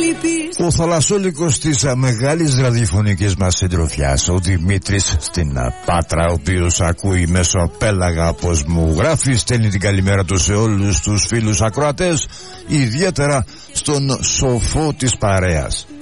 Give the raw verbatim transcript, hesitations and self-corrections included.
Ο θαλασσόλικος της μεγάλης ραδιοφωνικής μας συντροφιάς, ο Δημήτρης στην Πάτρα, ο οποίος ακούει μέσω πέλαγα πως μου γράφει, στέλνει την καλημέρα του σε όλους τους φίλους ακροατές, ιδιαίτερα στον σοφό της παρέας.